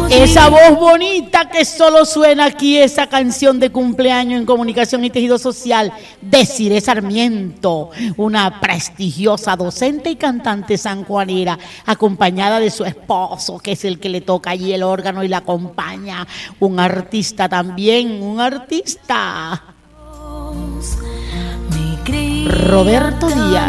Esa voz bonita que solo suena aquí, esa canción de cumpleaños en Comunicación y Tejido Social, Desiree Sarmiento, una prestigiosa docente y cantante sanjuanera, acompañada de su esposo, que es el que le toca allí el órgano y la acompaña, un artista también, un artista. Roberto Díaz.